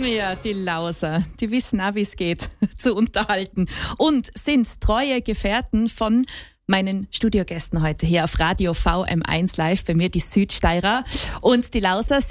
Ja, die Lauser, die wissen auch, wie es geht, zu unterhalten. Und sind treue Gefährten von meinen Studiogästen heute hier auf Radio VM1 Live. Bei mir die Südsteirer und die Lauser.